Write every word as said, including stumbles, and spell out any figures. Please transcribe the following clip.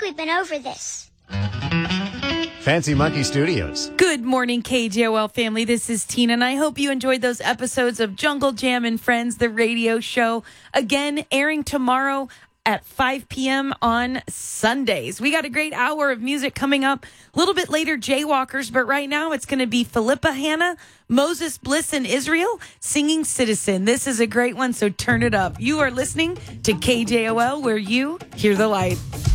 we've been over this. Fancy Monkey Studios. Good morning, K J O L family. This is Tina, and I hope you enjoyed those episodes of Jungle Jam and Friends, the radio show. Again, airing tomorrow at five p.m. on Sundays. We got a great hour of music coming up. A little bit later, Jaywalkers, but right now it's going to be Philippa Hanna, Moses Bliss, and Israel singing Citizen. This is a great one, so turn it up. You are listening to K J O L, where you hear the light.